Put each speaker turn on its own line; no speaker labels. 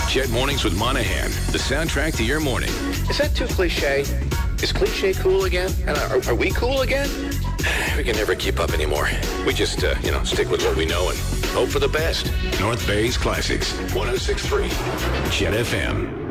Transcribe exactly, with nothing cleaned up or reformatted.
Jet Mornings with Monahan, the soundtrack to your morning.
Is that too cliche? Is cliche cool again? And are, are we cool again? We can never keep up anymore. We just, uh, you know, stick with what we know and hope for the best.
North Bay's Classics, one oh six point three Jet F M.